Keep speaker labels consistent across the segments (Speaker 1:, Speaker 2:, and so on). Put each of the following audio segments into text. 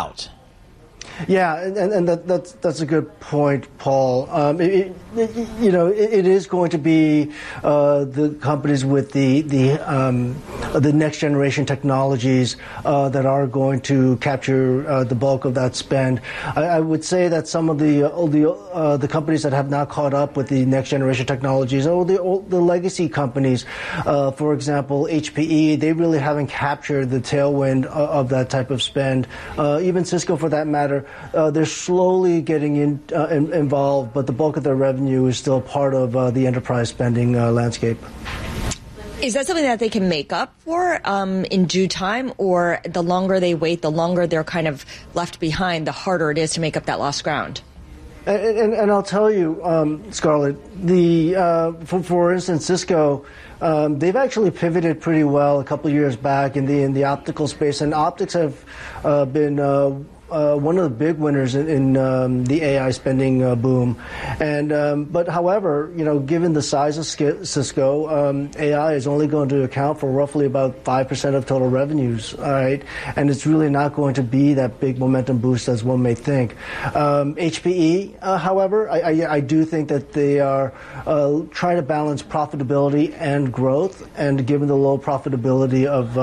Speaker 1: out.
Speaker 2: Yeah, and that's a good point, Paul. It is going to be the companies with the next generation technologies that are going to capture the bulk of that spend. I would say that some of the companies that have not caught up with the next generation technologies, or the legacy companies, for example, HPE, they really haven't captured the tailwind of that type of spend. Even Cisco, for that matter. They're slowly getting involved, but the bulk of their revenue is still part of the enterprise spending landscape.
Speaker 3: Is that something that they can make up for in due time, or the longer they wait, the longer they're kind of left behind, the harder it is to make up that lost ground?
Speaker 2: And I'll tell you, Scarlett, for instance, Cisco, they've actually pivoted pretty well a couple of years back in the optical space, and optics have been one of the big winners in the AI spending boom. But however, given the size of Cisco, AI is only going to account for roughly about 5% of total revenues, all right? And it's really not going to be that big momentum boost as one may think. HPE, however, I do think that they are trying to balance profitability and growth, and given the low profitability of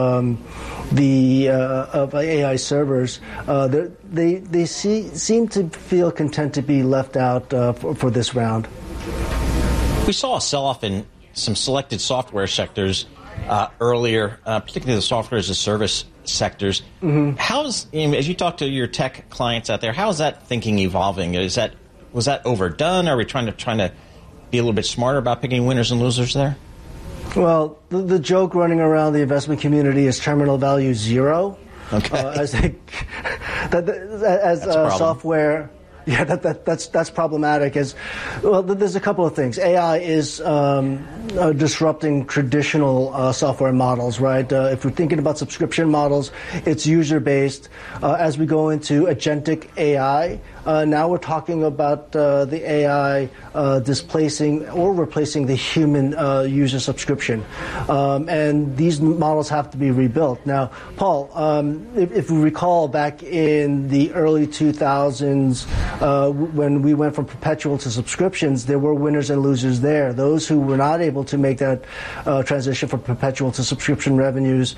Speaker 2: AI servers, they seem to feel content to be left out for this round.
Speaker 1: We saw a sell-off in some selected software sectors earlier, particularly the software as a service sectors. Mm-hmm. As you talk to your tech clients out there, how is that thinking evolving? Was that overdone? Are we trying to be a little bit smarter about picking winners and losers there?
Speaker 2: Well, the joke running around the investment community is terminal value zero.
Speaker 1: Okay.
Speaker 2: As software. Yeah, that's problematic. There's a couple of things. AI is disrupting traditional software models, right? If we're thinking about subscription models, it's user-based. As we go into agentic AI, now we're talking about the AI displacing or replacing the human user subscription. And these models have to be rebuilt. Now, Paul, if we recall back in the early 2000s, when we went from perpetual to subscriptions, there were winners and losers there. Those who were not able to make that transition from perpetual to subscription revenues,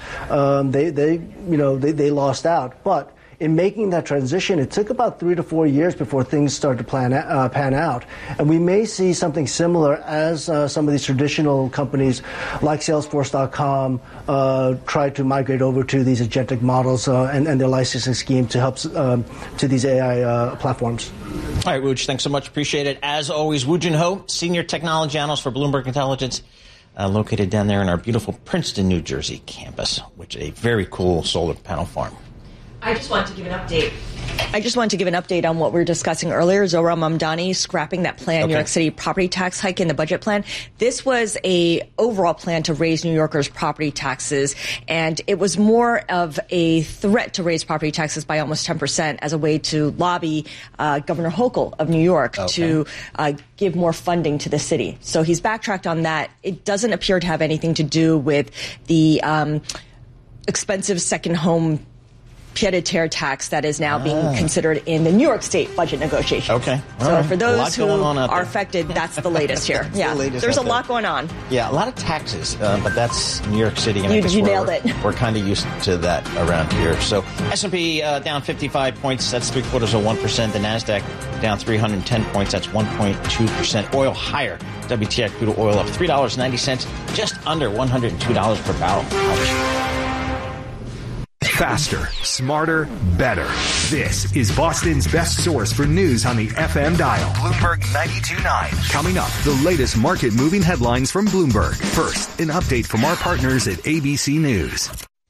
Speaker 2: they lost out. But in making that transition, it took about 3 to 4 years before things started to pan out. And we may see something similar as some of these traditional companies like Salesforce.com try to migrate over to these agentic models and their licensing scheme to help to these AI platforms.
Speaker 1: All right, Wooj, thanks so much. Appreciate it. As always, Woo Jin Ho, Senior Technology Analyst for Bloomberg Intelligence, located down there in our beautiful Princeton, New Jersey campus, which is a very cool solar panel farm.
Speaker 3: I just wanted to give an update on what we were discussing earlier. Zohran Mamdani scrapping that planned New York City property tax hike in the budget plan. This was a overall plan to raise New Yorkers' property taxes, and it was more of a threat to raise property taxes by almost 10% as a way to lobby Governor Hochul of New York to give more funding to the city. So he's backtracked on that. It doesn't appear to have anything to do with the expensive second home pied-à-terre tax that is now being considered in the New York State budget negotiations.
Speaker 1: Okay.
Speaker 3: So for those who are affected, that's the latest here. Yeah, there's a lot going on.
Speaker 1: Yeah, a lot of taxes, but that's New York City. And
Speaker 3: you nailed it.
Speaker 1: We're kind of used to that around here. So S&P down 55 points. That's 0.75%. The NASDAQ down 310 points. That's 1.2%. Oil higher. WTI crude oil up $3.90, just under $102 per barrel. Ouch.
Speaker 4: Faster, smarter, better. This is Boston's best source for news on the FM dial. Bloomberg 92.9. Coming up, the latest market-moving headlines from Bloomberg. First, an update from our partners at ABC News.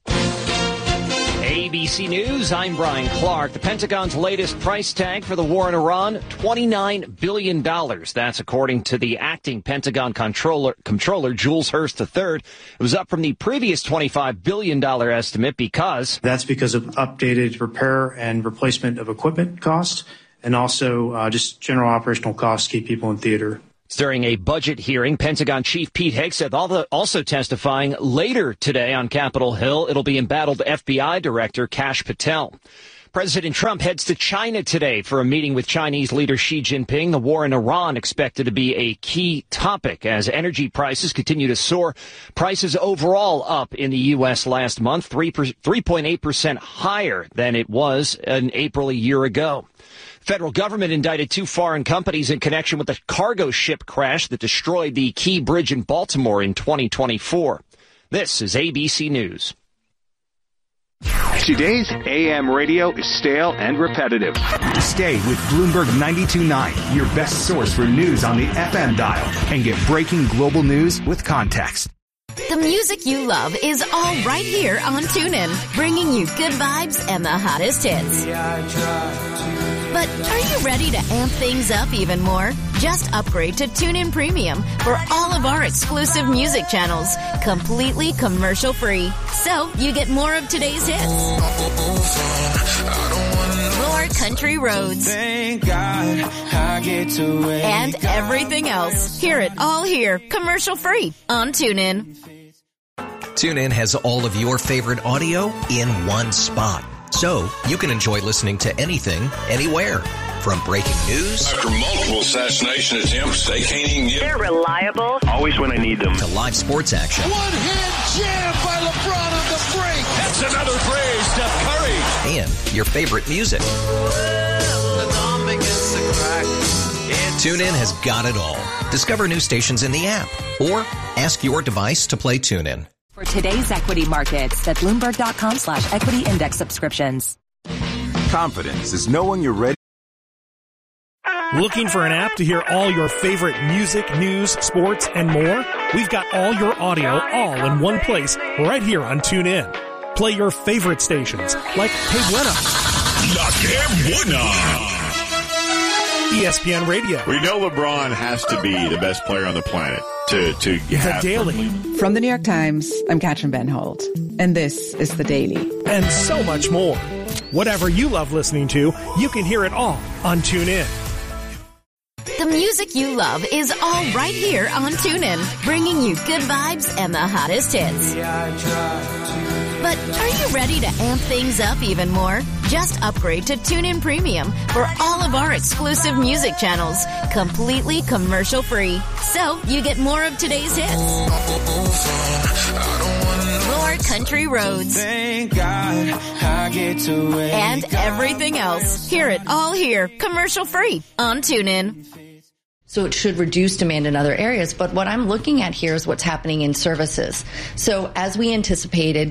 Speaker 5: ABC News, I'm Brian Clark. The Pentagon's latest price tag for the war in Iran, $29 billion. That's according to the acting Pentagon Comptroller Jules Hurst III. It was up from the previous $25 billion estimate because...
Speaker 6: That's because of updated repair and replacement of equipment costs and also just general operational costs to keep people in theater.
Speaker 5: During a budget hearing, Pentagon Chief Pete Hegseth also testifying later today on Capitol Hill. It'll be embattled FBI Director Kash Patel. President Trump heads to China today for a meeting with Chinese leader Xi Jinping. The war in Iran expected to be a key topic as energy prices continue to soar. Prices overall up in the U.S. last month, 3.8% higher than it was in April a year ago. Federal government indicted 2 foreign companies in connection with the cargo ship crash that destroyed the Key Bridge in Baltimore in 2024. This is ABC News.
Speaker 4: Today's AM radio is stale and repetitive. Stay with Bloomberg 92.9, your best source for news on the FM dial, and get breaking global news with context.
Speaker 7: The music you love is all right here on TuneIn, bringing you good vibes and the hottest hits. But are you ready to amp things up even more? Just upgrade to TuneIn Premium for all of our exclusive music channels, completely commercial-free. So you get more of today's hits, more country roads, and everything else. Hear it all here, commercial-free on TuneIn.
Speaker 8: TuneIn has all of your favorite audio in one spot. So you can enjoy listening to anything, anywhere. From breaking news.
Speaker 9: After multiple assassination attempts, they can't even get...
Speaker 10: They're reliable.
Speaker 9: Always when I need them.
Speaker 8: To live sports action.
Speaker 11: One-hand jam by LeBron on the break.
Speaker 9: That's another play, Steph Curry.
Speaker 8: And your favorite music. TuneIn has got it all. Discover new stations in the app. Or ask your device to play TuneIn.
Speaker 12: For today's equity markets at Bloomberg.com/equity index subscriptions.
Speaker 13: Confidence is knowing you're ready.
Speaker 14: Looking for an app to hear all your favorite music, news, sports, and more? We've got all your audio all in one place right here on TuneIn. Play your favorite stations like Que Buena,
Speaker 9: La Que Buena,
Speaker 14: ESPN Radio.
Speaker 15: We know LeBron has to be the best player on the planet to have
Speaker 14: The Daily.
Speaker 16: From the New York Times, I'm Katrin Ben Holt, and this is The Daily.
Speaker 14: And so much more. Whatever you love listening to, you can hear it all on TuneIn.
Speaker 7: The music you love is all right here on TuneIn, bringing you good vibes and the hottest hits. But are you ready to amp things up even more? Just upgrade to TuneIn Premium for all of our exclusive music channels, completely commercial-free. So you get more of today's hits, more country roads, and everything else. Hear it all here, commercial-free on TuneIn.
Speaker 17: So it should reduce demand in other areas. But what I'm looking at here is what's happening in services. So as we anticipated...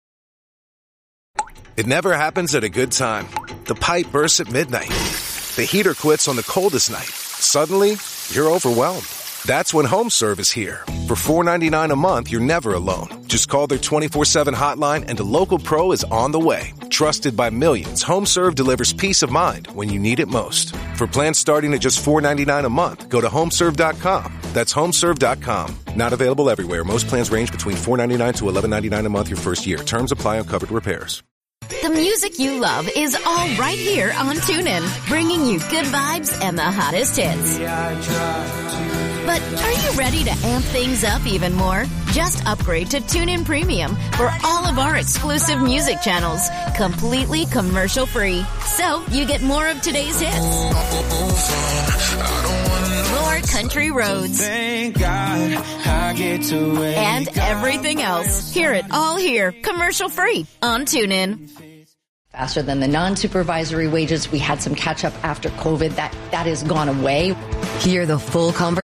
Speaker 18: It never happens at a good time. The pipe bursts at midnight. The heater quits on the coldest night. Suddenly, you're overwhelmed. That's when HomeServe is here. For $4.99 a month, you're never alone. Just call their 24/7 hotline and a local pro is on the way. Trusted by millions, HomeServe delivers peace of mind when you need it most. For plans starting at just $4.99 a month, go to HomeServe.com. That's HomeServe.com. Not available everywhere. Most plans range between $4.99 to $11.99 a month your first year. Terms apply on covered repairs.
Speaker 7: The music you love is all right here on TuneIn, bringing you good vibes and the hottest hits. But are you ready to amp things up even more? Just upgrade to TuneIn Premium for all of our exclusive music channels, completely commercial-free. So you get more of today's hits, more country roads, and everything else. Hear it all here, commercial-free on TuneIn.
Speaker 17: Faster than the non-supervisory wages. We had some catch-up after COVID. That has gone away.
Speaker 12: Hear the full conversation.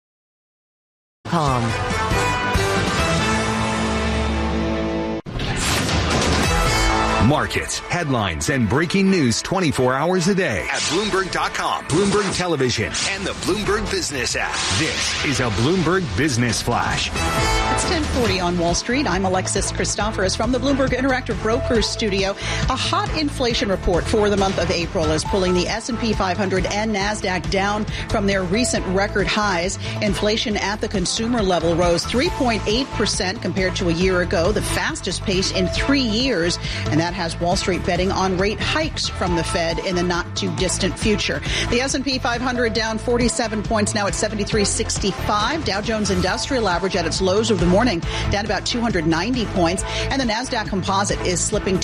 Speaker 4: Markets, headlines, and breaking news 24 hours a day at Bloomberg.com, Bloomberg Television, and the Bloomberg Business app. This is a Bloomberg Business Flash.
Speaker 19: It's 10:40 on Wall Street. I'm Alexis Christoforous from the Bloomberg Interactive Brokers studio. A hot inflation report for the month of April is pulling the S&P 500 and NASDAQ down from their recent record highs. Inflation at the consumer level rose 3.8% compared to a year ago, the fastest pace in 3 years. And that has Wall Street betting on rate hikes from the Fed in the not-too-distant future. The S&P 500 down 47 points, now at 73.65. Dow Jones Industrial Average at its lows of the morning, down about 290 points. And the NASDAQ Composite is slipping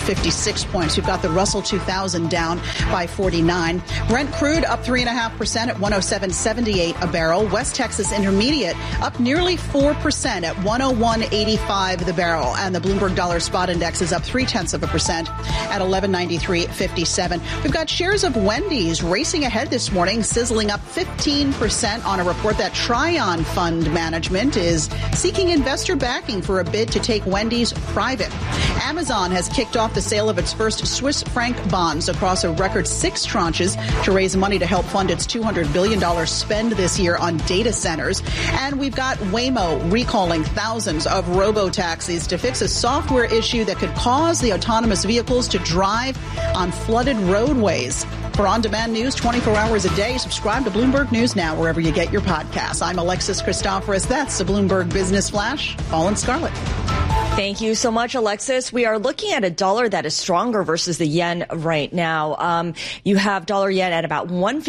Speaker 19: 256 points. We've got the Russell 2000 down by 49. Brent crude up 3.5% at 107.78 a barrel. West Texas Intermediate up nearly 4% at 101.85 the barrel. And the Bloomberg Dollar Spot Index is up 0.3% at 1193.57. We've got shares of Wendy's racing ahead this morning, sizzling up 15% on a report that Tryon Fund Management is seeking investor backing for a bid to take Wendy's private. Amazon has kicked off the sale of its first Swiss franc bonds across a record 6 tranches to raise money to help fund its $200 billion spend this year on data centers. And we've got Waymo recalling thousands of robo-taxis to fix a software issue that could cause the autonomous vehicles to drive on flooded roadways. For on-demand news 24 hours a day, subscribe to Bloomberg News Now wherever you get your podcasts. I'm Alexis Christoforous. That's the Bloomberg Business Flash. Paul and Scarlett.
Speaker 3: Thank you so much, Alexis. We are looking at a dollar that is stronger versus the yen right now. You have dollar yen at about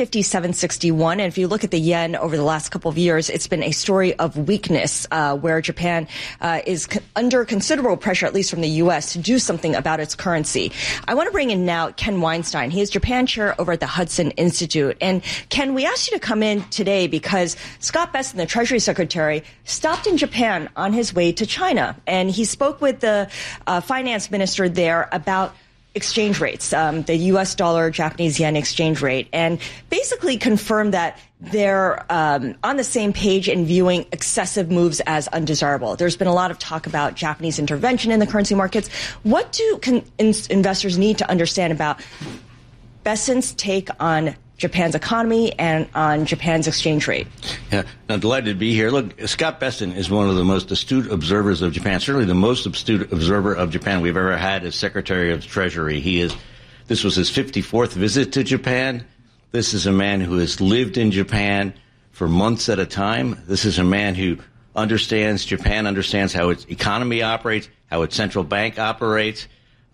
Speaker 3: 157.61. And if you look at the yen over the last couple of years, it's been a story of weakness, where Japan is under considerable pressure, at least from the U.S., to do something about its currency. I want to bring in now Ken Weinstein. He is Japan chair over at the Hudson Institute. And Ken, we asked you to come in today because Scott Bessent, the Treasury Secretary, stopped in Japan on his way to China. And he spoke with the finance minister there about exchange rates, the U.S. dollar, Japanese yen exchange rate, and basically confirmed that they're on the same page in viewing excessive moves as undesirable. There's been a lot of talk about Japanese intervention in the currency markets. What do investors need to understand about Bessent's take on Japan's economy and on Japan's exchange rate?
Speaker 10: Yeah, I'm delighted to be here. Look, Scott Bessent is one of the most astute observers of Japan, certainly the most astute observer of Japan we've ever had as Secretary of Treasury. This was his 54th visit to Japan. This is a man who has lived in Japan for months at a time. This is a man who understands Japan, understands how its economy operates, how its central bank operates.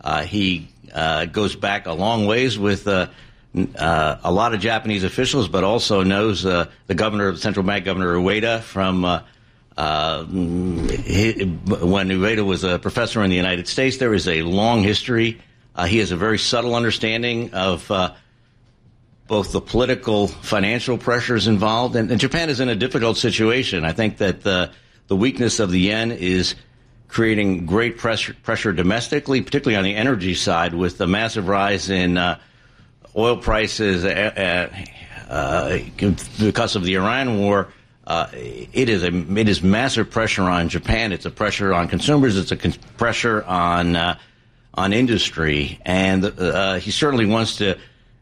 Speaker 10: He goes back a long ways with a lot of Japanese officials, but also knows the governor of the central bank, Governor Ueda, from when Ueda was a professor in the United States. There is a long history. He has a very subtle understanding of both the political, financial pressures involved, and Japan is in a difficult situation. I think that the weakness of the yen is creating great pressure domestically, particularly on the energy side, with the massive rise in oil prices because of the Iran war. It is massive pressure on Japan. It's a pressure on consumers. It's a pressure on industry, and he certainly wants to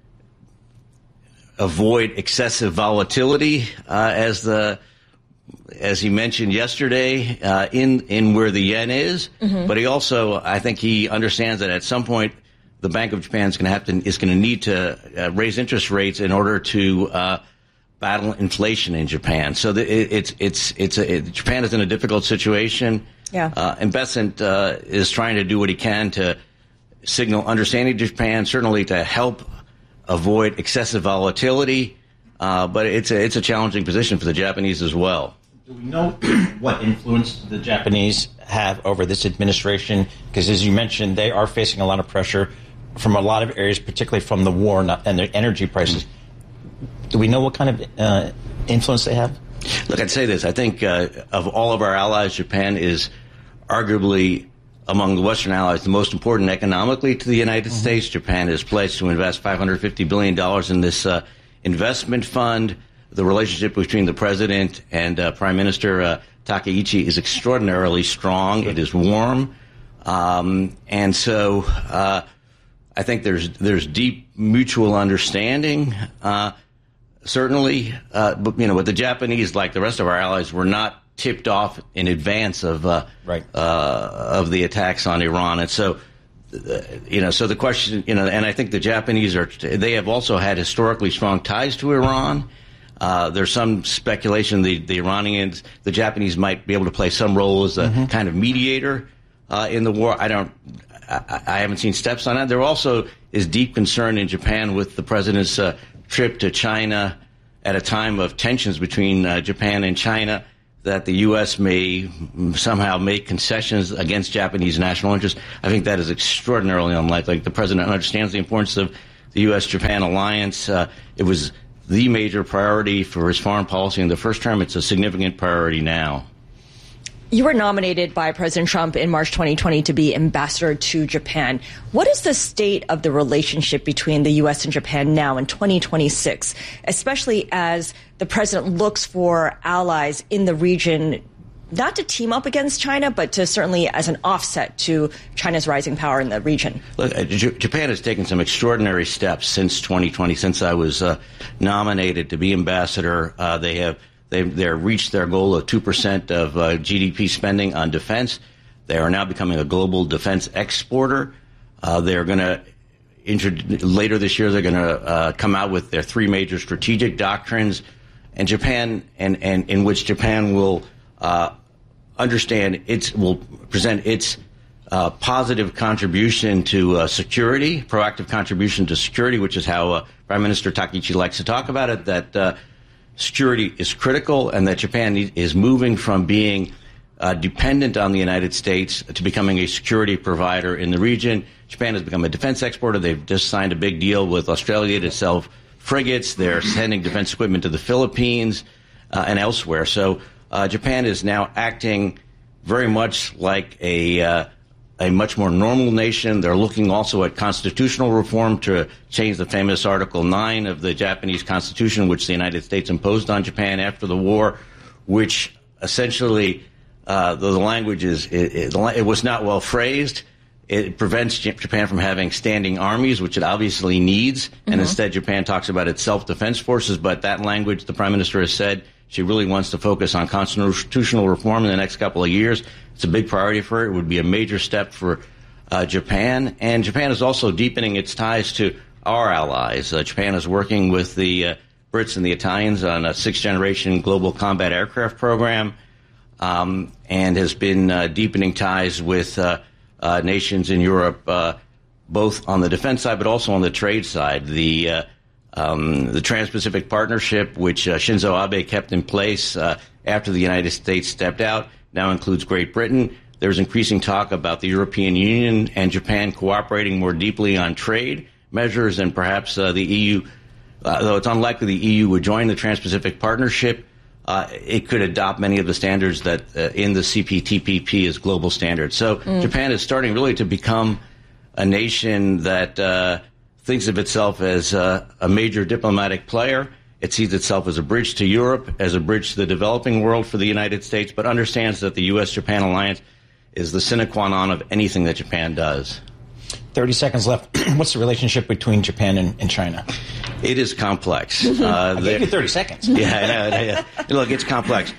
Speaker 10: avoid excessive volatility, as he mentioned yesterday, in where the yen is. Mm-hmm. But he also, I think, he understands that at some point the Bank of Japan is going to need to raise interest rates in order to battle inflation in Japan. So Japan is in a difficult situation. Yeah. And Bessent is trying to do what he can to signal understanding to Japan, certainly to help avoid excessive volatility. But it's a challenging position for the Japanese as well.
Speaker 1: Do we know what influence the Japanese have over this administration? Because as you mentioned, they are facing a lot of pressure from a lot of areas, particularly from the war and the energy prices. Do we know what kind of influence they have?
Speaker 10: Look, I'd say this. I think of all of our allies, Japan is arguably, among the Western allies, the most important economically to the United States. Japan has pledged to invest $550 billion in this investment fund. The relationship between the president and Prime Minister Takaichi is extraordinarily strong. It is warm. And so I think there's deep mutual understanding, certainly. But the Japanese, like the rest of our allies, were not tipped off in advance of the attacks on Iran. And so, so the question, and I think the Japanese they have also had historically strong ties to Iran. There's some speculation the Iranians, the Japanese might be able to play some role as a kind of mediator in the war. I haven't seen steps on that. There also is deep concern in Japan with the president's trip to China at a time of tensions between Japan and China. that the U.S. may somehow make concessions against Japanese national interests. I think that is extraordinarily unlikely. The president understands the importance of the U.S.-Japan alliance. It was the major priority for his foreign policy in the first term. It's a significant priority now.
Speaker 3: You were nominated by President Trump in March 2020 to be ambassador to Japan. What is the state of the relationship between the U.S. and Japan now in 2026, especially as the president looks for allies in the region, not to team up against China, but to certainly as an offset to China's rising power in the region?
Speaker 10: Look, Japan has taken some extraordinary steps since 2020, since I was nominated to be ambassador. They've reached their goal of 2% of GDP spending on defense. They are now becoming a global defense exporter. They're going to later this year. They're going to come out with their 3 major strategic doctrines, and Japan, and in which Japan will will present its positive contribution to security, proactive contribution to security, which is how Prime Minister Takaichi likes to talk about it. That security is critical, and that Japan is moving from being dependent on the United States to becoming a security provider in the region. Japan has become a defense exporter. They've just signed a big deal with Australia to sell frigates. They're sending defense equipment to the Philippines and elsewhere. So Japan is now acting very much like a much more normal nation. They're looking also at constitutional reform to change the famous Article 9 of the Japanese Constitution, which the United States imposed on Japan after the war, which essentially, the language it was not well phrased. It prevents Japan from having standing armies, which it obviously needs, and instead Japan talks about its self-defense forces. But that language, the Prime Minister has said, she really wants to focus on constitutional reform in the next couple of years. It's a big priority for her. It would be a major step for Japan. And Japan is also deepening its ties to our allies. Japan is working with the Brits and the Italians on a 6th-generation global combat aircraft program, and has been deepening ties with nations in Europe, both on the defense side but also on the trade side. The Trans-Pacific Partnership, which Shinzo Abe kept in place after the United States stepped out, now includes Great Britain. There's increasing talk about the European Union and Japan cooperating more deeply on trade measures, and perhaps the EU, though it's unlikely the EU would join the Trans-Pacific Partnership, it could adopt many of the standards that in the CPTPP is global standards. So Japan is starting really to become a nation that thinks of itself as a major diplomatic player. It sees itself as a bridge to Europe, as a bridge to the developing world for the United States, but understands that the U.S.-Japan alliance is the sine qua non of anything that Japan does.
Speaker 1: 30 seconds left. What's the relationship between Japan and China?
Speaker 10: It is complex.
Speaker 1: I gave you 30 seconds.
Speaker 10: Yeah. Look, it's complex.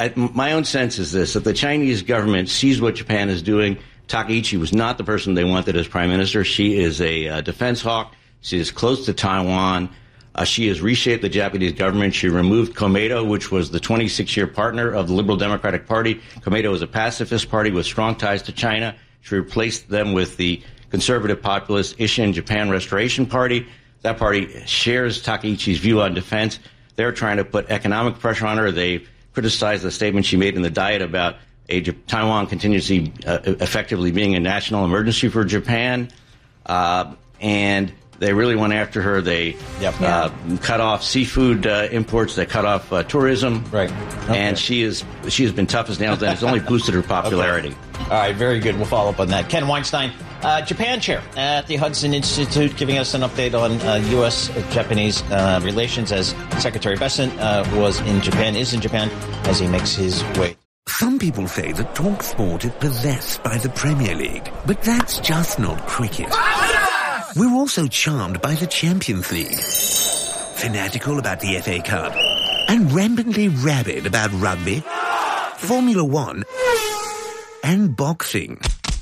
Speaker 10: My own sense is this, that the Chinese government sees what Japan is doing. Takaichi was not the person they wanted as prime minister. She is a defense hawk. She is close to Taiwan. She has reshaped the Japanese government. She removed Komeito, which was the 26-year partner of the Liberal Democratic Party. Komeito is a pacifist party with strong ties to China. She replaced them with the conservative populist Ishin Japan Restoration Party. That party shares Takaichi's view on defense. They're trying to put economic pressure on her. They criticized the statement she made in the Diet about Taiwan continuously effectively being a national emergency for Japan. And they really went after her. They cut off seafood imports. They cut off tourism.
Speaker 1: Right. Okay.
Speaker 10: And she has been tough as nails, and it's only boosted her popularity.
Speaker 1: Okay. All right, very good. We'll follow up on that. Ken Weinstein, Japan chair at the Hudson Institute, giving us an update on U.S.-Japanese relations as Secretary Bessent is in Japan as he makes his way.
Speaker 20: Some people say that TalkSport is possessed by the Premier League, but that's just not cricket. We're also charmed by the Champions League, fanatical about the FA Cup, and rampantly rabid about rugby, Formula One, and boxing.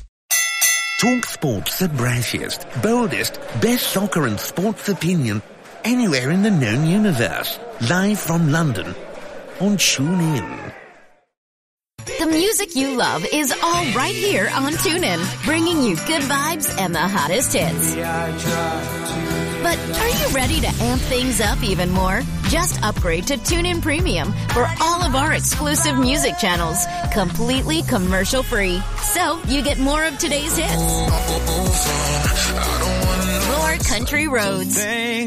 Speaker 20: TalkSport's the brashiest, boldest, best soccer and sports opinion anywhere in the known universe. Live from London on TuneIn.
Speaker 7: The music you love is all right here on TuneIn, bringing you good vibes and the hottest hits. But are you ready to amp things up even more? Just upgrade to TuneIn Premium for all of our exclusive music channels, completely commercial-free. So you get more of today's hits, more country roads,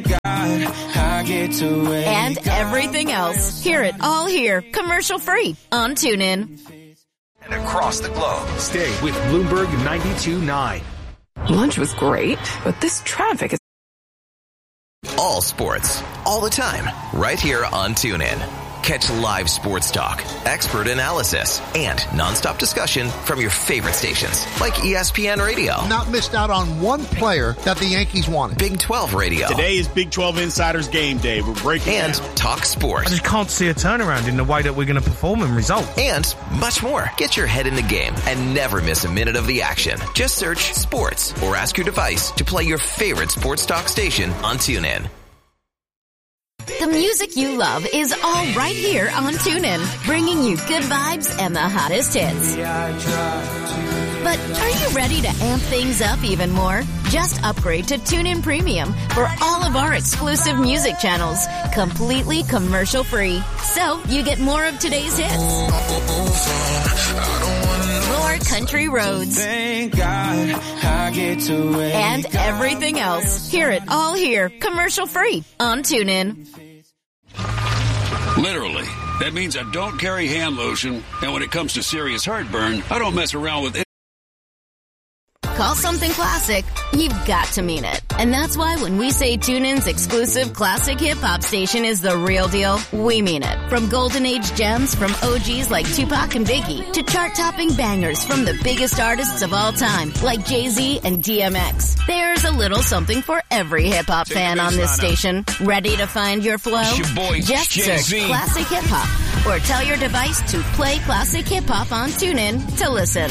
Speaker 7: and everything else. Hear it all here, commercial-free on TuneIn.
Speaker 4: And across the globe, stay with Bloomberg 92.9.
Speaker 21: Lunch was great, but this traffic is...
Speaker 8: All sports, all the time, right here on TuneIn. Catch live sports talk, expert analysis, and nonstop discussion from your favorite stations, like ESPN Radio.
Speaker 22: Not missed out on one player that the Yankees wanted.
Speaker 8: Big 12 Radio.
Speaker 15: Today is Big 12 Insiders Game Day. We're breaking
Speaker 8: and
Speaker 15: down.
Speaker 8: Talk Sport.
Speaker 23: I just can't see a turnaround in the way that we're going to perform and result.
Speaker 8: And much more. Get your head in the game and never miss a minute of the action. Just search sports or ask your device to play your favorite sports talk station on TuneIn.
Speaker 7: The music you love is all right here on TuneIn, bringing you good vibes and the hottest hits. But are you ready to amp things up even more? Just upgrade to TuneIn Premium for all of our exclusive music channels, completely commercial-free. So you get more of today's hits, more country roads, and everything else. Hear it all here, commercial-free on TuneIn.
Speaker 9: Literally. That means I don't carry hand lotion, and when it comes to serious heartburn, I don't mess around with it.
Speaker 7: Call something classic, you've got to mean it. And that's why when we say TuneIn's exclusive classic hip-hop station is the real deal, we mean it. From golden age gems from OGs like Tupac and Biggie to chart-topping bangers from the biggest artists of all time like Jay-Z and DMX. There's a little something for every hip-hop fan on this station. Ready to find your flow?
Speaker 9: It's your boy,
Speaker 7: just
Speaker 9: Jay-Z.
Speaker 7: search Classic Hip-Hop or tell your device to play Classic Hip-Hop on TuneIn to listen.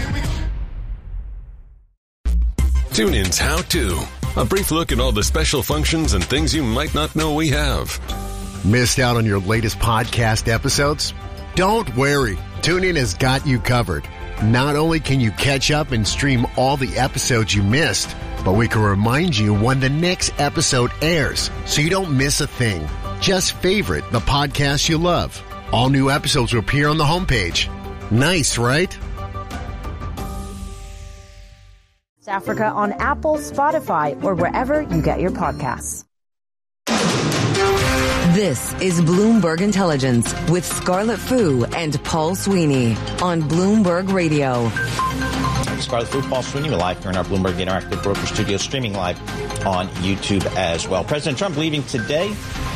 Speaker 24: TuneIn's How To. A brief look at all the special functions and things you might not know we have.
Speaker 25: Missed out on your latest podcast episodes? Don't worry. TuneIn has got you covered. Not only can you catch up and stream all the episodes you missed, but we can remind you when the next episode airs so you don't miss a thing. Just favorite the podcast you love. All new episodes will appear on the homepage. Nice, right?
Speaker 26: Africa on Apple, Spotify, or wherever you get your podcasts.
Speaker 27: This is Bloomberg Intelligence with Scarlett Fu and Paul Sweeney on Bloomberg Radio.
Speaker 1: Scarlett Fu, Paul Sweeney, we're live here in our Bloomberg Interactive Broker Studio, streaming live on YouTube as well. President Trump leaving today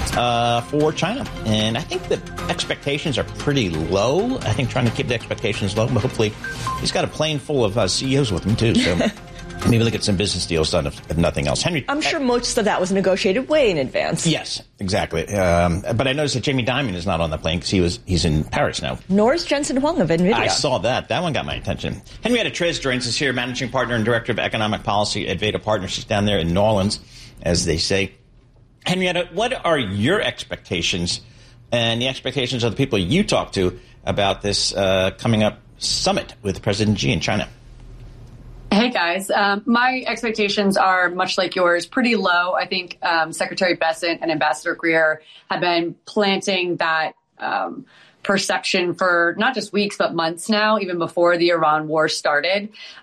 Speaker 1: for China, and I think the expectations are pretty low. I think trying to keep the expectations low, but hopefully he's got a plane full of CEOs with him too, so maybe look at some business deals done if nothing else. Henry,
Speaker 3: I'm sure most of that was negotiated way in advance.
Speaker 1: Yes, exactly. But I noticed that Jamie Dimon is not on the plane because he's in Paris now.
Speaker 3: Nor is Jensen Huang of NVIDIA.
Speaker 1: I saw that. That one got my attention. Henrietta Trez joins us here, managing partner and director of economic policy at Veda Partners. She's down there in New Orleans, as they say. Henrietta, what are your expectations and the expectations of the people you talk to about this coming up summit with President Xi in China?
Speaker 28: Hey, guys. My expectations are much like yours, pretty low. I think Secretary Bessent and Ambassador Greer have been planting that perception for not just weeks, but months now, even before the Iran war started.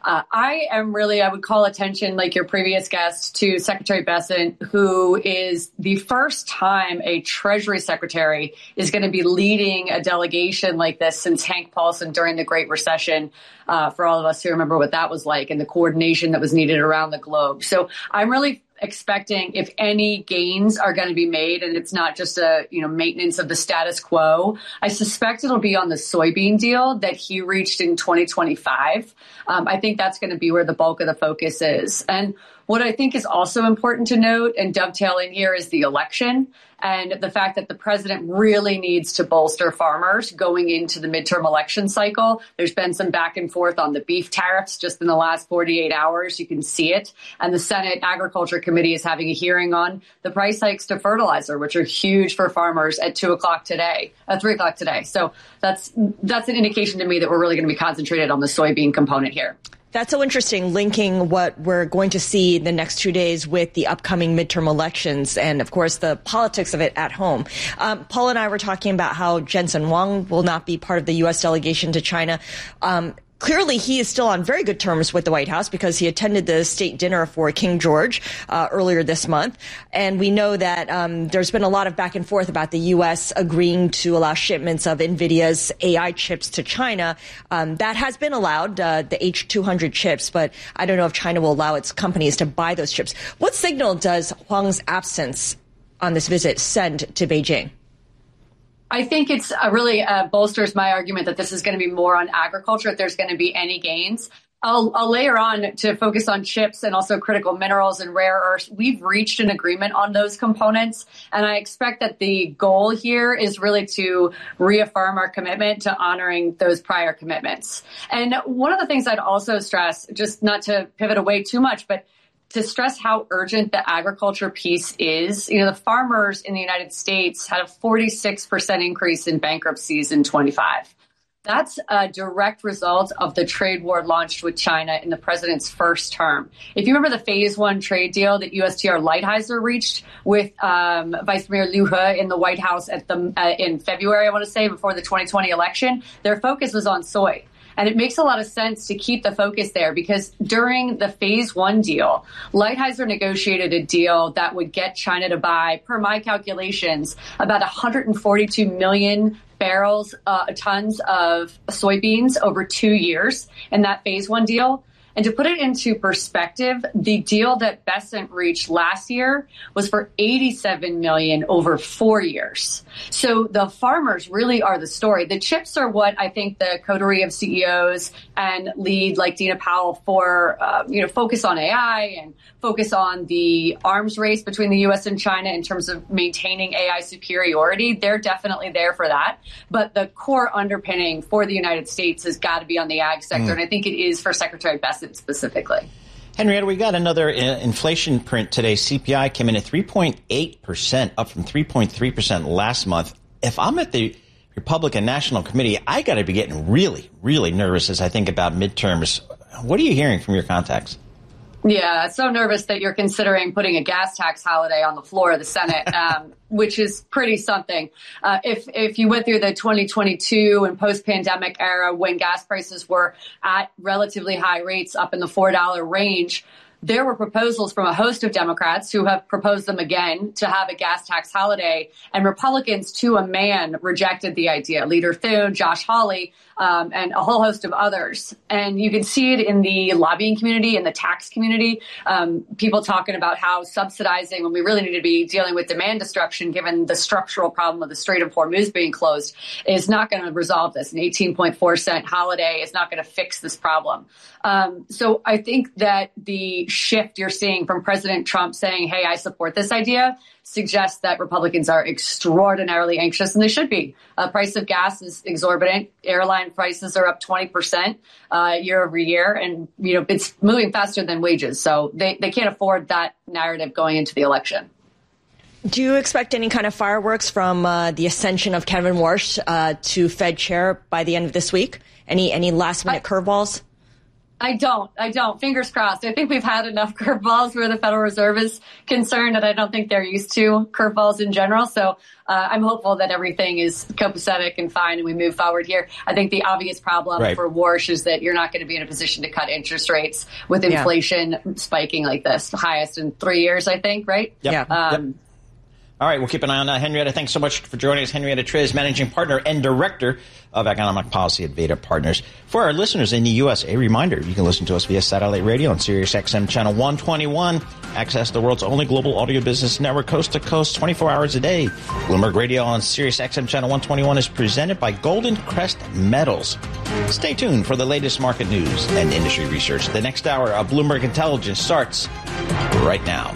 Speaker 28: I would call attention, like your previous guest, to Secretary Bessent, who is the first time a Treasury Secretary is going to be leading a delegation like this since Hank Paulson during the Great Recession, for all of us who remember what that was like and the coordination that was needed around the globe. So I'm really expecting, if any gains are going to be made, and it's not just a maintenance of the status quo, I suspect it'll be on the soybean deal that he reached in 2025. I think that's going to be where the bulk of the focus is. And what I think is also important to note and dovetailing here is the election and the fact that the president really needs to bolster farmers going into the midterm election cycle. There's been some back and forth on the beef tariffs just in the last 48 hours. You can see it. And the Senate Agriculture Committee is having a hearing on the price hikes to fertilizer, which are huge for farmers at 3 o'clock today. So that's an indication to me that we're really going to be concentrated on the soybean component here.
Speaker 3: That's so interesting, linking what we're going to see in the next 2 days with the upcoming midterm elections and, of course, the politics of it at home. Paul and I were talking about how Jensen Huang will not be part of the U.S. delegation to China. Clearly, he is still on very good terms with the White House because he attended the state dinner for King George earlier this month. And we know that there's been a lot of back and forth about the U.S. agreeing to allow shipments of NVIDIA's AI chips to China. That has been allowed, the H200 chips, but I don't know if China will allow its companies to buy those chips. What signal does Huang's absence on this visit send to Beijing?
Speaker 28: I think it's really bolsters my argument that this is going to be more on agriculture, if there's going to be any gains. I'll layer on to focus on chips and also critical minerals and rare earths. We've reached an agreement on those components, and I expect that the goal here is really to reaffirm our commitment to honoring those prior commitments. And one of the things I'd also stress, just not to pivot away too much, but to stress how urgent the agriculture piece is. You know, the farmers in the United States had a 46% increase in bankruptcies in 25. That's a direct result of the trade war launched with China in the president's first term. If you remember the phase 1 trade deal that USTR Lighthizer reached with Vice Premier Liu He in the White House at in February, I want to say, before the 2020 election, their focus was on soy. And it makes a lot of sense to keep the focus there because during the phase 1 deal, Lighthizer negotiated a deal that would get China to buy, per my calculations, about 142 million tons of soybeans over 2 years in that phase 1 deal. And to put it into perspective, the deal that Besant reached last year was for 87 million over 4 years. So the farmers really are the story. The chips are what I think the coterie of CEOs and lead like Dina Powell for, focus on AI and focus on the arms race between the U.S. and China in terms of maintaining AI superiority. They're definitely there for that. But the core underpinning for the United States has got to be on the ag sector. And I think it is for Secretary Besant specifically.
Speaker 1: Henrietta, we got another inflation print today. CPI came in at 3.8%, up from 3.3% last month. If I'm at the Republican National Committee, I got to be getting really, really nervous as I think about midterms. What are you hearing from your contacts?
Speaker 28: Yeah, so nervous that you're considering putting a gas tax holiday on the floor of the Senate, which is pretty something. If you went through the 2022 and post-pandemic era when gas prices were at relatively high rates up in the $4 range, there were proposals from a host of Democrats who have proposed them again to have a gas tax holiday, and Republicans to a man rejected the idea. Leader Thune, Josh Hawley, and a whole host of others. And you can see it in the lobbying community and the tax community, people talking about how subsidizing when we really need to be dealing with demand destruction, given the structural problem of the Strait of Hormuz being closed, is not going to resolve this. An 18.4-cent holiday is not going to fix this problem. So I think that the shift you're seeing from President Trump saying, hey, I support this idea, suggests that Republicans are extraordinarily anxious, and they should be. Price of gas is exorbitant. Airline prices are up 20% year over year, and it's moving faster than wages. So they can't afford that narrative going into the election.
Speaker 3: Do you expect any kind of fireworks from the ascension of Kevin Warsh to Fed chair by the end of this week? Any last-minute curveballs?
Speaker 28: I don't. Fingers crossed. I think we've had enough curveballs where the Federal Reserve is concerned, and I don't think they're used to curveballs in general. So I'm hopeful that everything is copacetic and fine and we move forward here. I think the obvious problem for Warsh is that you're not going to be in a position to cut interest rates with inflation spiking like this. The highest in 3 years, I think, right?
Speaker 1: Yep. All right, we'll keep an eye on that. Henrietta, thanks so much for joining us. Henrietta Triz, Managing Partner and Director of Economic Policy at Veda Partners. For our listeners in the U.S., a reminder, you can listen to us via satellite radio on Sirius XM Channel 121. Access the world's only global audio business network coast to coast 24 hours a day. Bloomberg Radio on Sirius XM Channel 121 is presented by Golden Crest Metals. Stay tuned for the latest market news and industry research. The next hour of Bloomberg Intelligence starts right now.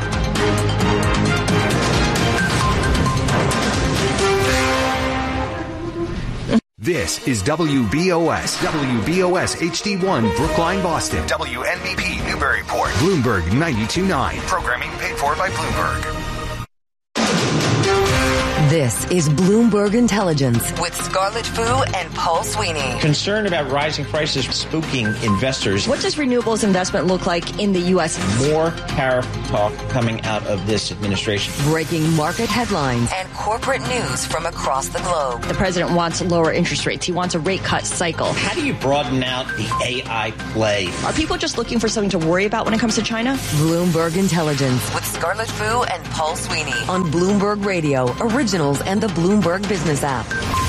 Speaker 4: This is WBOS HD1 Brookline, Boston.
Speaker 2: WNBP Newburyport.
Speaker 4: Bloomberg 92.9.
Speaker 2: Programming paid for by Bloomberg.
Speaker 27: This This is Bloomberg Intelligence with Scarlett Fu and Paul Sweeney.
Speaker 1: Concern about rising prices spooking investors.
Speaker 3: What does renewables investment look like in the U.S.?
Speaker 1: More tariff talk coming out of this administration.
Speaker 27: Breaking market headlines and corporate news from across the globe.
Speaker 3: The president wants lower interest rates. He wants a rate cut cycle.
Speaker 1: How do you broaden out the AI play?
Speaker 3: Are people just looking for something to worry about when it comes to China?
Speaker 27: Bloomberg Intelligence with Scarlett Fu and Paul Sweeney on Bloomberg Radio, Originals, and the Bloomberg Business app.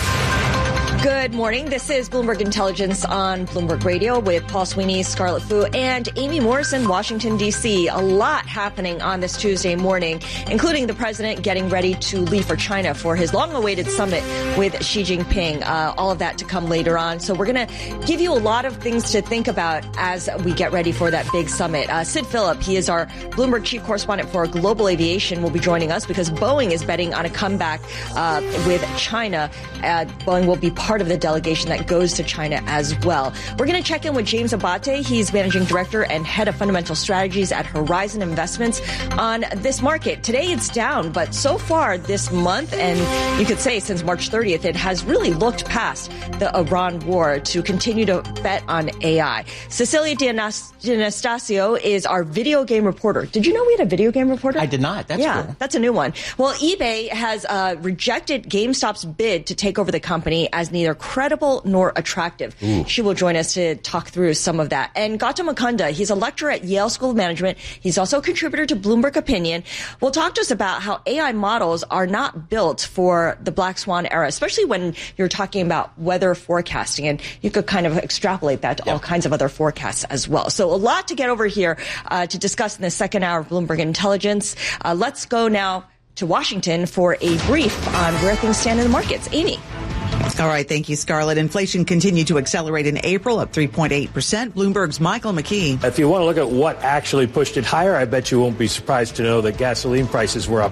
Speaker 3: Good morning. This is Bloomberg Intelligence on Bloomberg Radio with Paul Sweeney, Scarlett Fu, and Amy Morrison, Washington, D.C. A lot happening on this Tuesday morning, including the president getting ready to leave for China for his long-awaited summit with Xi Jinping. All of that to come later on. So we're going to give you a lot of things to think about as we get ready for that big summit. Sid Phillip, he is our Bloomberg chief correspondent for global aviation, will be joining us because Boeing is betting on a comeback with China. Boeing will be part of the delegation that goes to China as well. We're going to check in with James Abate. He's managing director and head of fundamental strategies at Horizon Investments on this market. Today it's down, but so far this month, and you could say since March 30th, it has really looked past the Iran war to continue to bet on AI. Cecilia D'Anastasio is our video game reporter. Did you know we had a video game reporter?
Speaker 1: I did not. That's cool.
Speaker 3: That's a new one. Well, eBay has rejected GameStop's bid to take over the company as neither credible nor attractive. Ooh. She will join us to talk through some of that. And Gautam Mukunda, he's a lecturer at Yale School of Management. He's also a contributor to Bloomberg Opinion. Will talk to us about how AI models are not built for the Black Swan era, especially when you're talking about weather forecasting. And you could kind of extrapolate that to all kinds of other forecasts as well. So a lot to get over here to discuss in the second hour of Bloomberg Intelligence. Let's go now to Washington for a brief on where things stand in the markets. Amy.
Speaker 5: All right. Thank you, Scarlett. Inflation continued to accelerate in April, up 3.8%. Bloomberg's Michael McKee.
Speaker 6: If you want to look at what actually pushed it higher, I bet you won't be surprised to know that gasoline prices were up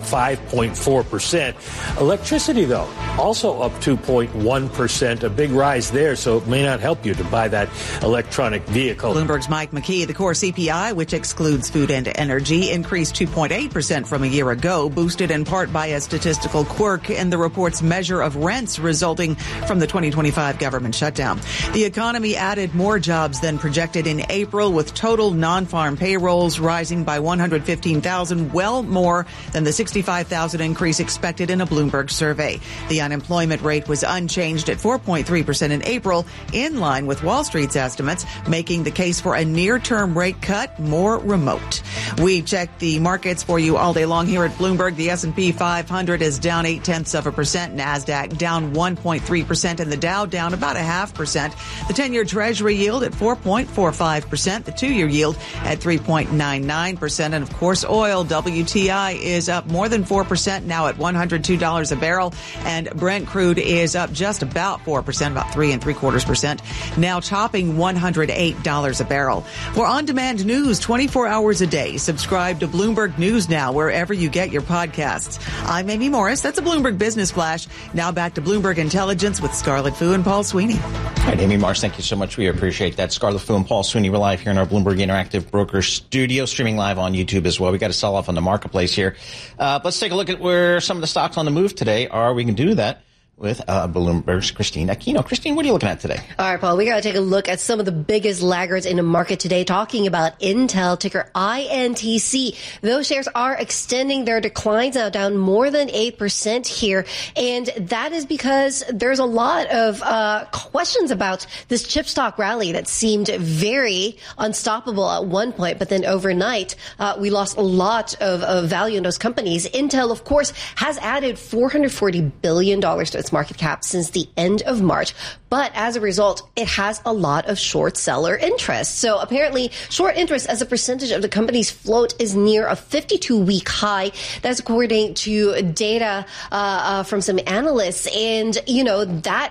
Speaker 6: 5.4%. Electricity, though, also up 2.1%, a big rise there, so it may not help you to buy that electronic vehicle.
Speaker 5: Bloomberg's Mike McKee. The core CPI, which excludes food and energy, increased 2.8% from a year ago, boosted in part by a statistical quirk in the report's measure of rents resulting from the 2025 government shutdown. The economy added more jobs than projected in April, with total non-farm payrolls rising by 115,000, well more than the 65,000 increase expected in a Bloomberg survey. The unemployment rate was unchanged at 4.3% in April, in line with Wall Street's estimates, making the case for a near-term rate cut more remote. We checked the markets for you all day long here at Bloomberg. The S&P 500 is down 0.8%, NASDAQ down 1.3%, and the Dow down about 0.5%. The 10-year Treasury yield at 4.45%, the 2-year yield at 3.99%, and of course, oil WTI is up more than 4%, now at $102 a barrel, and Brent crude is up just about 4%, about 3.75%, now topping $108 a barrel. For on-demand news 24 hours a day, subscribe to Bloomberg News Now wherever you get your podcasts. I'm Amy Morris. That's a Bloomberg Business Flash. Now back to Bloomberg Intelligence with Scarlett Fu and Paul Sweeney.
Speaker 1: All right, Amy Morris, thank you so much. We appreciate that. Scarlett Fu and Paul Sweeney, we're live here in our Bloomberg Interactive Broker studio, streaming live on YouTube as well. We got to sell off on the marketplace here. Let's take a look at where some of the stocks on the move today are. We can do that with Bloomberg's Christine Aquino. Christine, what are you looking at today?
Speaker 11: All right, Paul, we got to take a look at some of the biggest laggards in the market today, talking about Intel, ticker INTC. Those shares are extending their declines now, down more than 8% here. And that is because there's a lot of questions about this chip stock rally that seemed very unstoppable at one point. But then overnight, we lost a lot of value in those companies. Intel, of course, has added $440 billion to its market cap since the end of March. But as a result, it has a lot of short seller interest. So apparently, short interest as a percentage of the company's float is near a 52-week high. That's according to data from some analysts. And, you know, that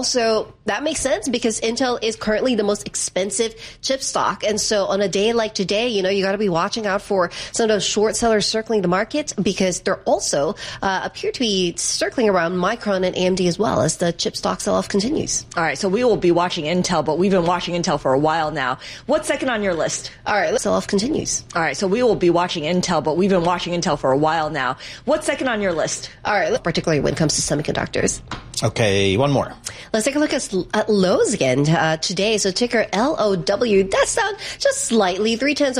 Speaker 11: makes sense because Intel is currently the most expensive chip stock. And so on a day like today, you know, you got to be watching out for some of those short sellers circling the market because they're also appear to be circling around Micron and AMD as well as the chip stock sell-off continues.
Speaker 3: All right, so we will be watching Intel, but we've been watching Intel for a while now. What's second on your list?
Speaker 11: All right, sell-off continues.
Speaker 3: All right, so we will be watching Intel, but we've been watching Intel for a while now. What's second on your list?
Speaker 11: All right, particularly when it comes to semiconductors.
Speaker 1: Okay, one more.
Speaker 11: Let's take a look at Lowe's again today. So ticker LOW, that's down just slightly,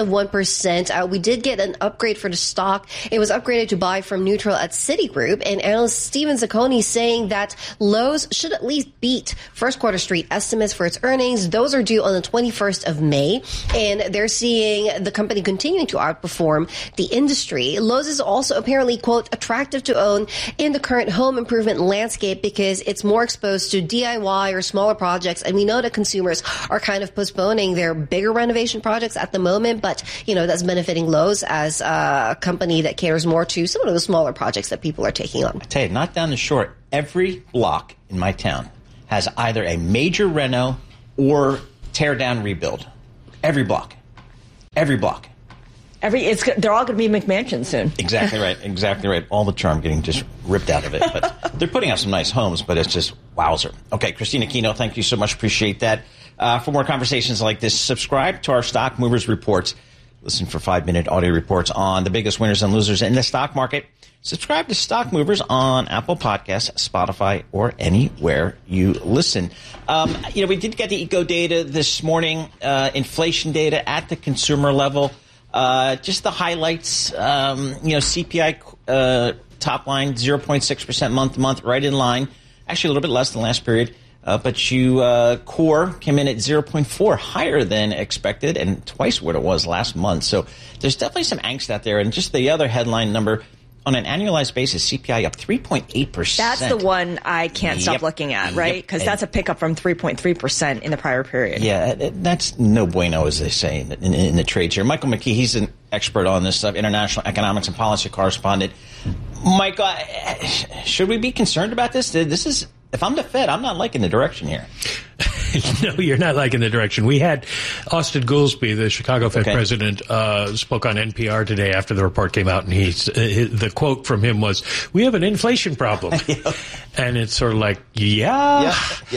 Speaker 11: 0.3%. We did get an upgrade for the stock. It was upgraded to buy from neutral at Citigroup, and analyst Steven Zacconi saying that Lowe's should at least beat first quarter street estimates for its earnings. Those are due on the 21st of May, and they're seeing the company continuing to outperform the industry. Lowe's is also apparently, quote, attractive to own in the current home improvement landscape because it's more exposed to DIY or smaller projects, and we know that consumers are kind of postponing their bigger renovation projects at the moment, but, that's benefiting Lowe's as a company that caters more to some of the smaller projects that people are taking on.
Speaker 1: I tell you, not down the short, every block in my town has either a major reno or tear down rebuild. Every block. Every block.
Speaker 3: They're all going to be McMansions soon.
Speaker 1: Exactly right. Exactly right. All the charm getting just ripped out of it. But they're putting out some nice homes, but it's just wowzer. Okay, Christina Kino, thank you so much. Appreciate that. For more conversations like this, subscribe to our Stock Movers Reports. Listen for 5-minute audio reports on the biggest winners and losers in the stock market. Subscribe to Stock Movers on Apple Podcasts, Spotify, or anywhere you listen. We did get the eco data this morning, inflation data at the consumer level. Just the highlights, CPI top line 0.6% month to month, right in line. Actually, a little bit less than last period. But core came in at 0.4, higher than expected, and twice what it was last month. So there's definitely some angst out there. And just the other headline number, on an annualized basis, CPI up 3.8%.
Speaker 3: That's the one I can't stop looking at, right? Because that's a pickup from 3.3% in the prior period.
Speaker 1: Yeah, that's no bueno, as they say in the trades here. Michael McKee, he's an expert on this stuff, international economics and policy correspondent. Mike, should we be concerned about this? If I'm the Fed, I'm not liking the direction here.
Speaker 6: No, you're not liking the direction. We had Austin Goolsbee, the Chicago Fed president, spoke on NPR today after the report came out, and the quote from him was, "We have an inflation problem." And it's sort of like, yeah.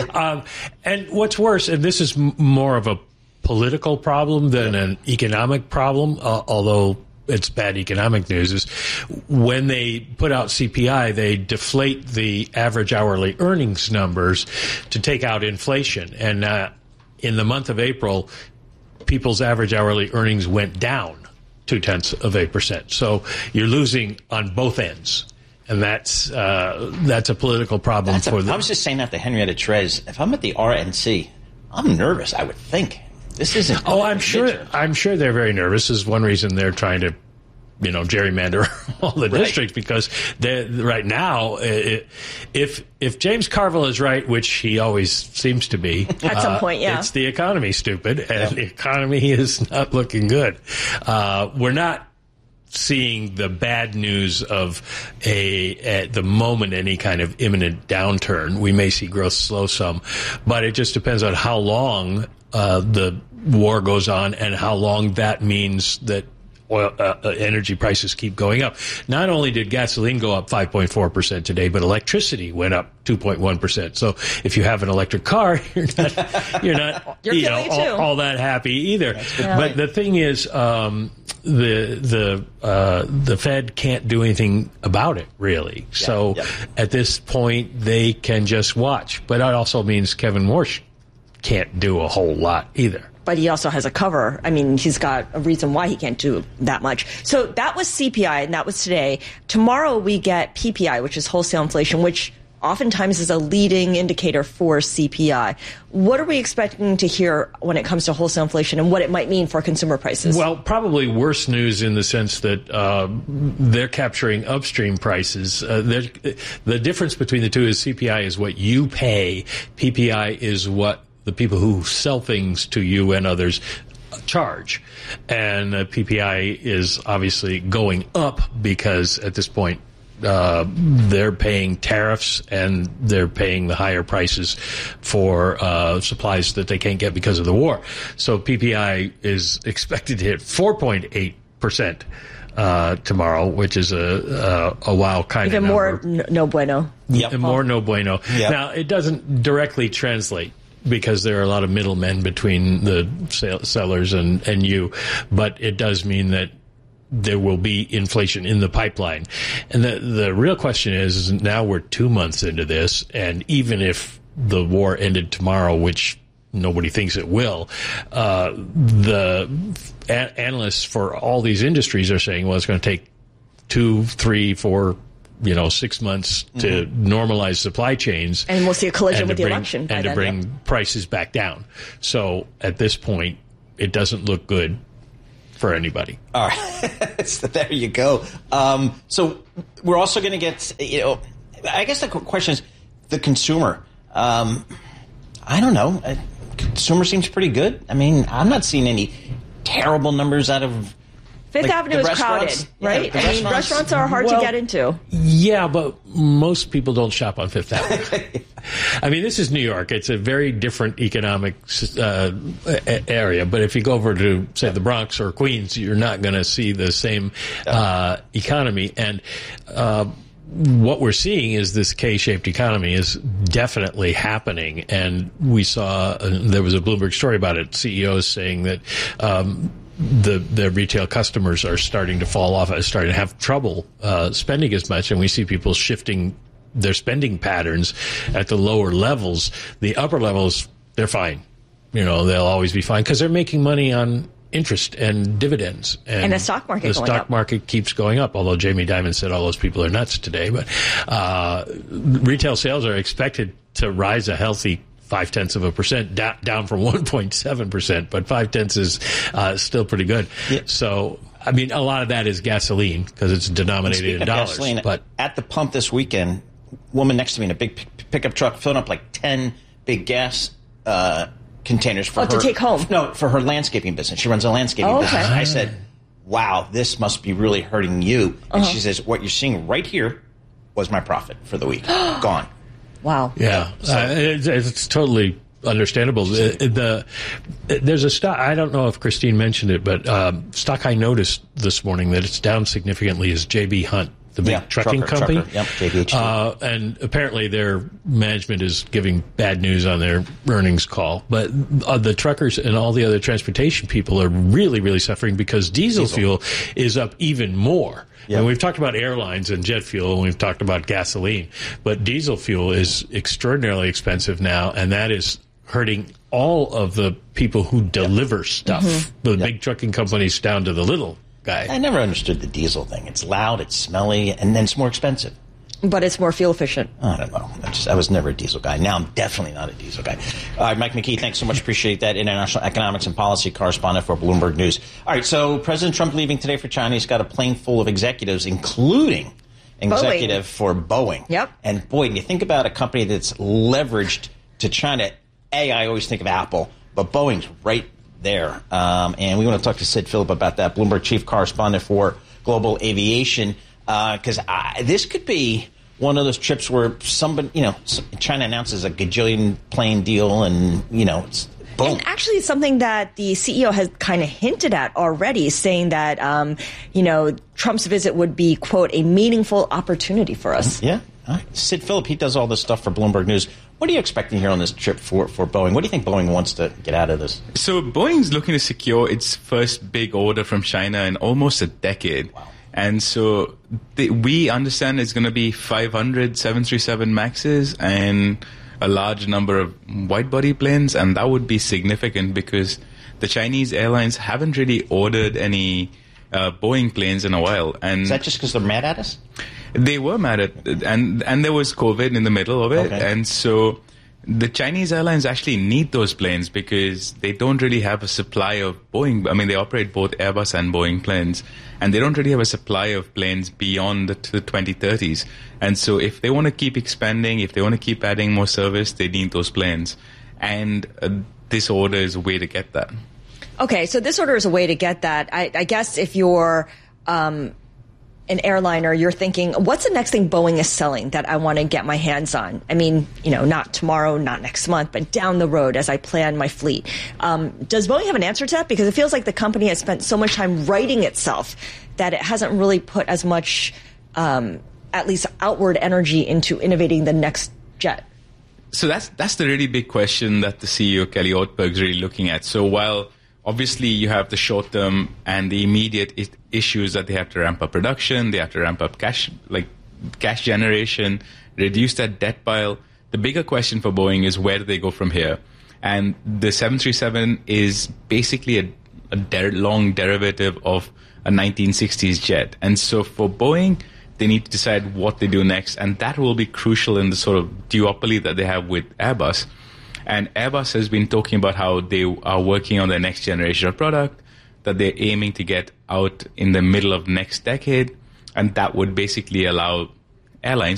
Speaker 6: And what's worse, and this is more of a political problem than an economic problem, although it's bad economic news, is when they put out CPI, they deflate the average hourly earnings numbers to take out inflation. And in the month of April, people's average hourly earnings went down 0.2%. So you're losing on both ends. And that's a political problem for them.
Speaker 1: I was just saying that to Henrietta Trez. If I'm at the RNC, I'm nervous, I would think. This isn't.
Speaker 6: Oh, I'm sure they're very nervous. This is one reason they're trying to, gerrymander all the districts, because right now, if James Carville is right, which he always seems to be,
Speaker 3: at some point,
Speaker 6: it's the economy, stupid, and the economy is not looking good. We're not seeing the bad news of at the moment any kind of imminent downturn. We may see growth slow some, but it just depends on how long the war goes on and how long that means that energy prices keep going up. Not only did gasoline go up 5.4% today, but electricity went up 2.1%. So if you have an electric car, you're not all that happy either. But the thing is, the Fed can't do anything about it, really. So at this point, they can just watch. But that also means Kevin Warsh can't do a whole lot either.
Speaker 3: But he also has a cover. I mean, he's got a reason why he can't do that much. So that was CPI, and that was today. Tomorrow we get PPI, which is wholesale inflation, which oftentimes is a leading indicator for CPI. What are we expecting to hear when it comes to wholesale inflation and what it might mean for consumer prices?
Speaker 6: Well, probably worse news in the sense that they're capturing upstream prices. The difference between the two is CPI is what you pay. PPI is what the people who sell things to you and others charge. And PPI is obviously going up because at this point they're paying tariffs and they're paying the higher prices for supplies that they can't get because of the war. So PPI is expected to hit 4.8% tomorrow, which is a wow kind
Speaker 3: even
Speaker 6: of
Speaker 3: more no bueno.
Speaker 6: More no bueno.
Speaker 1: Yep.
Speaker 6: Now, it doesn't directly translate because there are a lot of middlemen between the sellers and you, but it does mean that there will be inflation in the pipeline. And the real question is now we're 2 months into this, and even if the war ended tomorrow, which nobody thinks it will, the analysts for all these industries are saying, well, it's going to take 2, 3, 4, 6 months to normalize supply chains.
Speaker 3: And we'll see a collision with the election by
Speaker 6: and
Speaker 3: then,
Speaker 6: to bring prices back down. So at this point, it doesn't look good for anybody.
Speaker 1: All right. So there you go. So we're also going to get, I guess the question is the consumer. I don't know. Consumer seems pretty good. I mean, I'm not seeing any terrible numbers out of
Speaker 3: Fifth Avenue is crowded, right? I mean, restaurants are hard to get into.
Speaker 6: Yeah, but most people don't shop on Fifth Avenue. I mean, this is New York. It's a very different economic area. But if you go over to, say, the Bronx or Queens, you're not going to see the same economy. And what we're seeing is this K-shaped economy is definitely happening. And we saw, there was a Bloomberg story about it, CEOs saying that the retail customers are starting to fall off, starting to have trouble spending as much, and we see people shifting their spending patterns at the lower levels. The upper levels, they're fine. They'll always be fine because they're making money on interest and dividends.
Speaker 3: And the stock market
Speaker 6: going up. The stock market keeps going up, although Jamie Dimon said all those people are nuts today. But retail sales are expected to rise a healthy 0.5%, down from 1.7%, but 0.5 is still pretty good. Yeah. So, I mean, a lot of that is gasoline because it's denominated in dollars.
Speaker 1: Gasoline,
Speaker 6: but
Speaker 1: at the pump this weekend, woman next to me in a big pickup truck filling up like 10 big gas containers for her
Speaker 3: to take home.
Speaker 1: No, for her landscaping business. She runs a landscaping business. I said, "Wow, this must be really hurting you." And she says, "What you're seeing right here was my profit for the week. Gone."
Speaker 3: Wow.
Speaker 6: Yeah, it's totally understandable. There's a stock, I don't know if Christine mentioned it, but stock I noticed this morning that it's down significantly is J.B. Hunt, the big trucking company.
Speaker 1: Yep, JBH.
Speaker 6: And apparently their management is giving bad news on their earnings call. But the truckers and all the other transportation people are really, really suffering because diesel fuel is up even more. Yep. And we've talked about airlines and jet fuel, and we've talked about gasoline. But diesel fuel is extraordinarily expensive now, and that is hurting all of the people who deliver stuff. The big trucking companies down to the little guy.
Speaker 1: I never understood the diesel thing. It's loud, it's smelly, and then it's more expensive.
Speaker 3: But it's more fuel efficient.
Speaker 1: I don't know. I was never a diesel guy. Now I'm definitely not a diesel guy. All right, Mike McKee, thanks so much. Appreciate that. International economics and policy correspondent for Bloomberg News. All right, so President Trump leaving today for China. He's got a plane full of executives, including executive for Boeing.
Speaker 3: Yep.
Speaker 1: And boy, when you think about a company that's leveraged to China, I always think of Apple, but Boeing's right there. And we want to talk to Sid Phillip about that, Bloomberg chief correspondent for global aviation. Because this could be one of those trips where somebody, China announces a gajillion plane deal and, it's boom.
Speaker 3: And actually it's something that the CEO has kind of hinted at already, saying that, Trump's visit would be, quote, a meaningful opportunity for us.
Speaker 1: Yeah. All right. Sid Phillip, he does all this stuff for Bloomberg News. What are you expecting here on this trip for Boeing? What do you think Boeing wants to get out of this?
Speaker 10: So Boeing's looking to secure its first big order from China in almost a decade. Wow. And so we understand it's going to be 500 737 MAXs and a large number of wide-body planes, and that would be significant because the Chinese airlines haven't really ordered any Boeing planes in a while. And
Speaker 1: is that just because they're mad at us?
Speaker 10: They were mad at it, and there was COVID in the middle of it, and so the Chinese airlines actually need those planes because they don't really have a supply of Boeing. I mean, they operate both Airbus and Boeing planes, and they don't really have a supply of planes beyond the 2030s. And so if they want to keep expanding, if they want to keep adding more service, they need those planes. And this order is a way to get that.
Speaker 3: Okay, so this order is a way to get that. I guess if you're an airliner, you're thinking, what's the next thing Boeing is selling that I want to get my hands on? I mean, not tomorrow, not next month, but down the road as I plan my fleet. Does Boeing have an answer to that? Because it feels like the company has spent so much time writing itself that it hasn't really put as much, at least outward energy into innovating the next jet?
Speaker 10: So that's the really big question that the CEO, Kelly Ortberg, is really looking at. So while obviously you have the short term and the immediate issues that they have to ramp up production, they have to ramp up cash generation, reduce that debt pile. The bigger question for Boeing is where do they go from here? And the 737 is basically a long derivative of a 1960s jet. And so for Boeing, they need to decide what they do next, and that will be crucial in the sort of duopoly that they have with Airbus. And Airbus has been talking about how they are working on their next generation of product, that they're aiming to get out in the middle of next decade, and that would basically allow airlines